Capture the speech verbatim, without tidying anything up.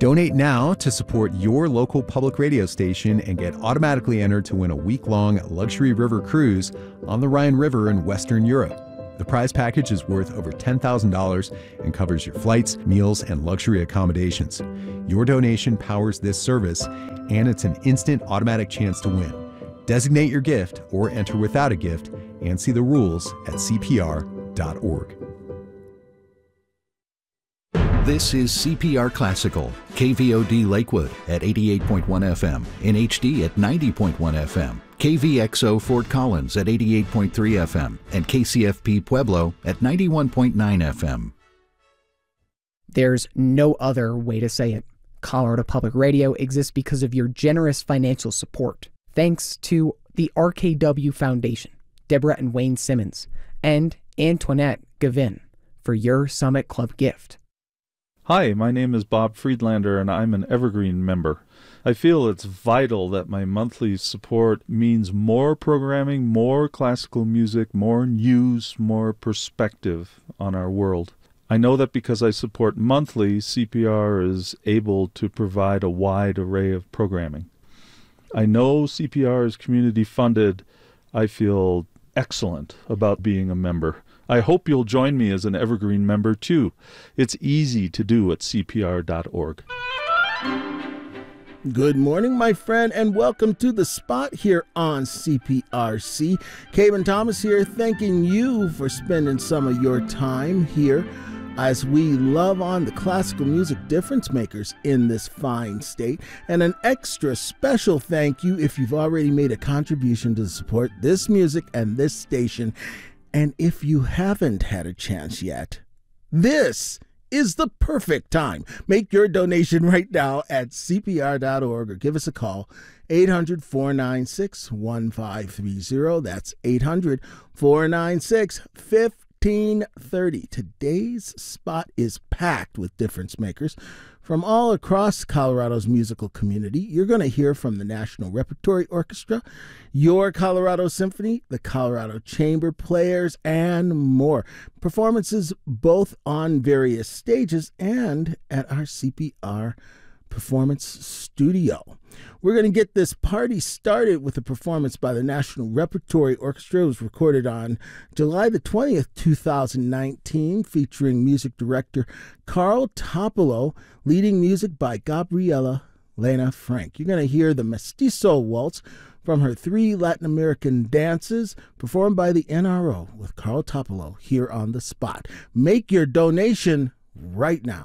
Donate now to support your local public radio station and get automatically entered to win a week-long luxury river cruise on the Rhine River in Western Europe. The prize package is worth over ten thousand dollars and covers your flights, meals, and luxury accommodations. Your donation powers this service, and it's an instant automatic chance to win. Designate your gift or enter without a gift and see the rules at C P R dot org. This is C P R Classical, K V O D Lakewood at eighty-eight point one F M, in H D at ninety point one F M, K V X O Fort Collins at eighty-eight point three F M, and K C F P Pueblo at ninety-one point nine F M. There's no other way to say it. Colorado Public Radio exists because of your generous financial support. Thanks to the R K W Foundation, Deborah and Wayne Simmons, and Antoinette Gavin for your Summit Club gift. Hi, my name is Bob Friedlander, and I'm an Evergreen member. I feel it's vital that my monthly support means more programming, more classical music, more news, more perspective on our world. I know that because I support monthly, C P R is able to provide a wide array of programming. I know C P R is community funded. I feel excellent about being a member. I hope you'll join me as an Evergreen member too. It's easy to do at C P R dot org. Good morning, my friend, and welcome to The Spot here on C P R C. Kevin Thomas here, thanking you for spending some of your time here as we love on the classical music difference makers in this fine state. And an extra special thank you if you've already made a contribution to support this music and this station. And if you haven't had a chance yet, this is the perfect time. Make your donation right now at C P R dot org or give us a call, eight hundred, four nine six, one five three zero. That's eight hundred, four nine six, fifteen thirty. Today's spot is packed with difference makers from all across Colorado's musical community. You're going to hear from the National Repertory Orchestra, Your Colorado Symphony, the Colorado Chamber Players, and more. Performances both on various stages and at our C P R Performance Studio. We're going to get this party started with a performance by the National Repertory Orchestra. It was recorded on July the twentieth, two thousand nineteen, featuring music director Carl Topolo, leading music by Gabriela Lena Frank. You're going to hear the Mestizo Waltz from her three Latin American dances, performed by the N R O with Carl Topolo here on The Spot. Make your donation right now.